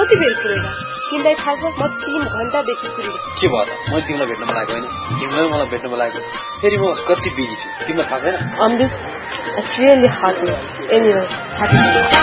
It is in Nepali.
कति बेर पुगेन तिमीलाई थाहा छ म 3 घण्टादेखि कुरिरहेको के भयो त मैले तिमीलाई भेट्न मन लागेको होइन तिमीलाई मलाई भेट्न मन लागेको फेरि म कति बिजी छु तिमीलाई थाहा छैन अमृत it's really hard anyway